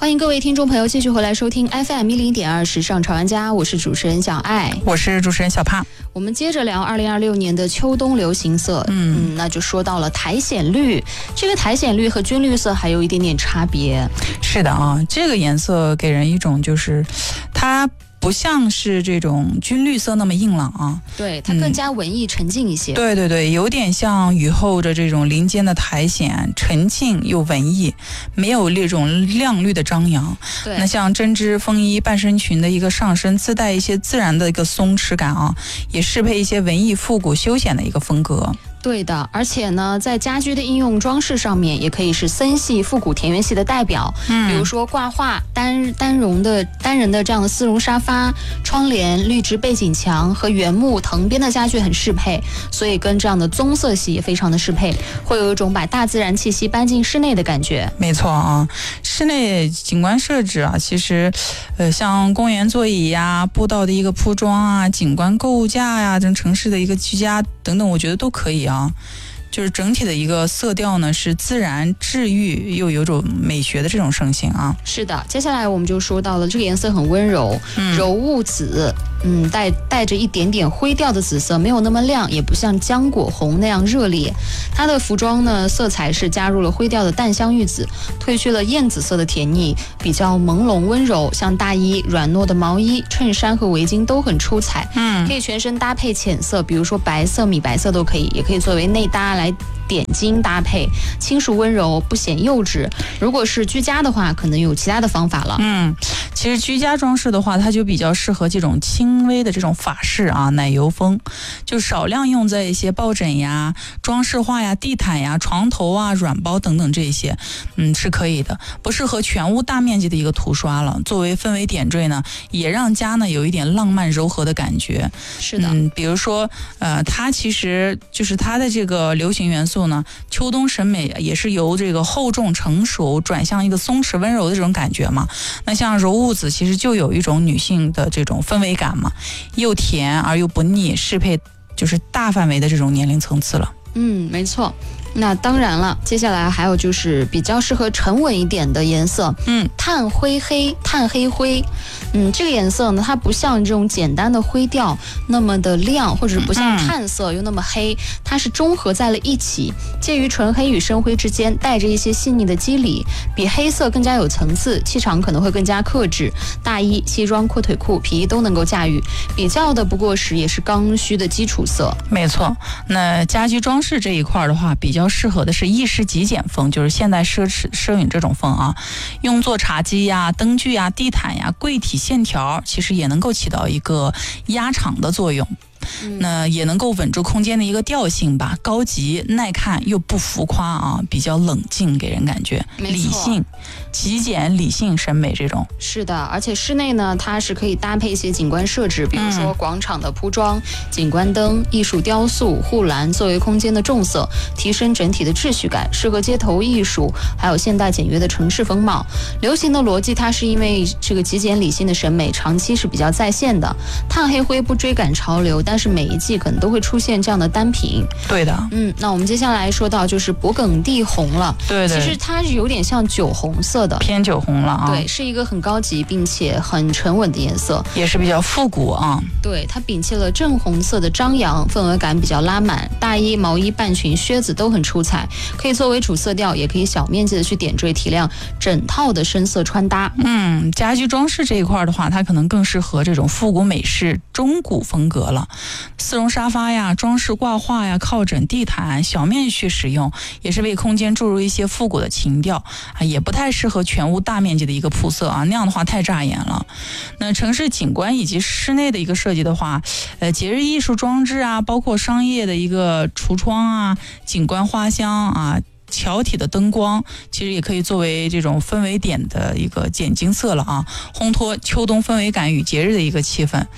欢迎各位听众朋友继续回来收听 FM10.2时尚潮玩家，我是主持人小爱， 我是主持人小帕。 我们接着聊2026年的秋冬流行色，那就说到了苔藓绿。这个苔藓绿和军绿色还有一点点差别。 是的啊，这个颜色给人一种就是它不像是这种军绿色那么硬朗啊， 对，它更加文艺沉静一些。 对对对，有点像雨后的这种林间的苔藓，沉静又文艺，没有那种亮绿的张扬。 对， 那像针织风衣半身裙的一个上身，自带一些自然的一个松弛感啊，也适配一些文艺复古休闲的一个风格。 对的，而且呢，在家居的应用装饰上面，也可以是森系、复古、田园系的代表。比如说挂画、单人的这样的丝绒沙发、窗帘、绿植背景墙和原木藤编的家具很适配，所以跟这样的棕色系也非常的适配，会有一种把大自然气息搬进室内的感觉。 没错啊，室内景观设置啊，其实，像公园座椅呀、步道的一个铺装啊、景观购物架呀、这城市的一个居家等等，我觉得都可以啊。就是整体的一个色调呢，是自然治愈又有种美学的这种盛行啊。 是的，接下来我们就说到了这个颜色很温柔，柔雾紫，带着一点点灰调的紫色，没有那么亮，也不像浆果红那样热烈。它的服装呢，色彩是加入了灰调的淡香玉紫，褪去了艳紫色的甜腻，比较朦胧温柔。像大衣、软糯的毛衣、衬衫和围巾都很出彩。可以全身搭配浅色，比如说白色、米白色都可以，也可以作为内搭来点睛搭配，轻熟温柔，不显幼稚。如果是居家的话，可能有其他的方法了。 其实居家装饰的话，它就比较适合这种轻微的这种法式啊，奶油风，就少量用在一些抱枕呀、装饰画呀、地毯呀、床头啊、软包等等这一些，是可以的，不适合全屋大面积的一个涂刷了。作为氛围点缀呢，也让家呢有一点浪漫柔和的感觉。 是的， 比如说，它其实就是它的这个流行元素呢，秋冬审美也是由这个厚重成熟转向一个松弛温柔的这种感觉嘛。那像柔雾紫其实就有一种女性的这种氛围感嘛，又甜而又不腻，适配就是大范围的这种年龄层次了。 没错。那当然了，接下来还有就是比较适合沉稳一点的颜色，炭灰黑、炭黑灰。这个颜色呢，它不像这种简单的灰调那么的亮，或者不像炭色又那么黑，它是中和在了一起，介于纯黑与深灰之间，带着一些细腻的肌理，比黑色更加有层次，气场可能会更加克制。大衣、西装、阔腿裤、皮衣都能够驾驭，比较的不过时也是刚需的基础色。 没错，那家居装饰这一块的话，比较适合的是意式极简风，就是现代奢允这种风啊，用作茶几呀、灯具呀、地毯呀、柜体线条，其实也能够起到一个压场的作用。那也能够稳住空间的一个调性吧，高级耐看又不浮夸啊，比较冷静，给人感觉理性、极简、理性审美这种。 是的，而且室内呢，它是可以搭配一些景观设置，比如说广场的铺装、景观灯、艺术雕塑、护栏作为空间的重色，提升整体的秩序感，适合街头艺术，还有现代简约的城市风貌。流行的逻辑，它是因为这个极简理性的审美长期是比较在线的，炭黑灰不追赶潮流，但是每一季可能都会出现这样的单品。 对的， 那我们接下来说到就是勃艮第红了。 对， 其实它是有点像酒红色的， 偏酒红了啊。 对，是一个很高级并且很沉稳的颜色， 也是比较复古啊。 对，它摒弃了正红色的张扬，氛围感比较拉满，大衣、毛衣、半裙、靴子都很出彩，可以作为主色调，也可以小面积的去点缀提亮整套的深色穿搭。 家居装饰这一块的话，它可能更适合这种复古美式中古风格了。丝绒沙发呀、装饰挂画呀、靠枕、地毯，小面去使用，也是为空间注入一些复古的情调啊，也不太适合全屋大面积的一个铺色啊，那样的话太扎眼了。那城市景观以及室内的一个设计的话，节日艺术装置啊，包括商业的一个橱窗啊、景观花香啊、桥体的灯光，其实也可以作为这种氛围点的一个点睛色了啊，烘托秋冬氛围感与节日的一个气氛。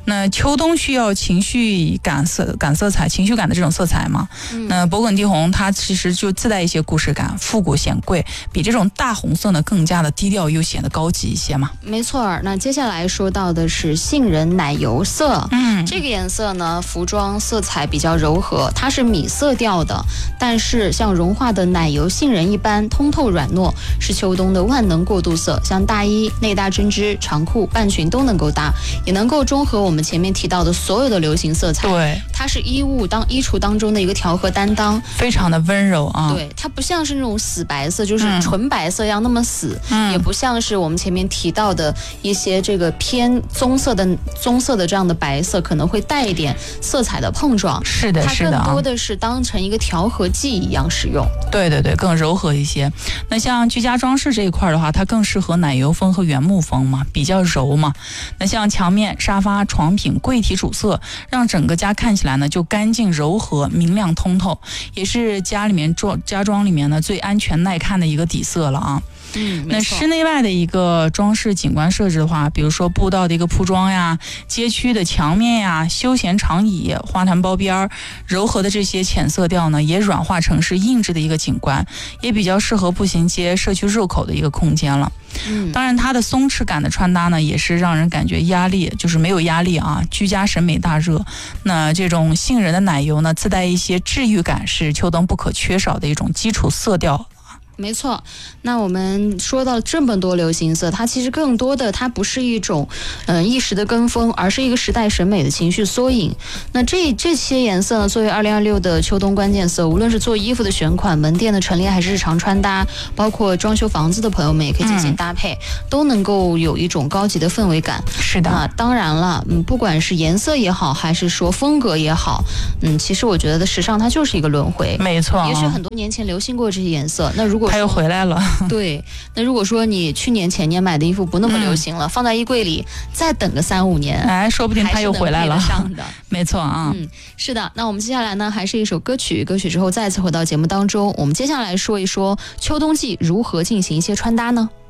那秋冬需要情绪感色彩，情绪感的这种色彩嘛。那勃艮第红它其实就自带一些故事感，复古显贵，比这种大红色呢更加的低调又显得高级一些嘛。 没错，那接下来说到的是杏仁奶油色。这个颜色呢，服装色彩比较柔和，它是米色调的，但是像融化的奶油杏仁一般通透软糯，是秋冬的万能过渡色。像大衣、内搭针织、长裤、半裙都能够搭，也能够中和我们前面提到的所有的流行色彩。 对， 它是衣橱当中的一个调和担当， 非常的温柔啊。 对，它不像是那种死白色，就是纯白色一样那么死，也不像是我们前面提到的一些这个偏棕色的这样的白色，可能会带一点色彩的碰撞。 是的，是的， 它更多的是当成一个调和剂一样使用。 对对对，更柔和一些。那像居家装饰这一块的话，它更适合奶油风和原木风嘛，比较柔嘛。那像墙面、沙发、床品、柜体主色，让整个家看起来呢就干净柔和、明亮通透，也是家装里面呢最安全耐看的一个底色了啊。那室内外的一个装饰景观设置的话，比如说步道的一个铺装呀，街区的墙面呀，休闲长椅、花坛包边，柔和的这些浅色调呢，也软化成是硬质的一个景观，也比较适合步行街、社区入口的一个空间了。当然它的松弛感的穿搭呢，也是让人感觉就是没有压力啊，居家审美大热。那这种杏仁的奶油呢，自带一些治愈感，是秋冬不可缺少的一种基础色调。 没错，那我们说到这么多流行色，它其实更多的它不是一种一时的跟风，而是一个时代审美的情绪缩影。那这些颜色呢，作为2026的秋冬关键色，无论是做衣服的选款、门店的陈列，还是日常穿搭，包括装修房子的朋友们也可以进行搭配，都能够有一种高级的氛围感。 是的， 那当然了，不管是颜色也好，还是说风格也好，其实我觉得时尚它就是一个轮回。 没错， 也许很多年前流行过这些颜色，那如果它又回来了。 对，那如果说你去年前年买的衣服不那么流行了，放在衣柜里再等个3-5年， 说不定它又回来了。 上的没错啊。 是的。那我们接下来呢，还是一首歌曲之后再次回到节目当中，我们接下来说一说秋冬季如何进行一些穿搭呢？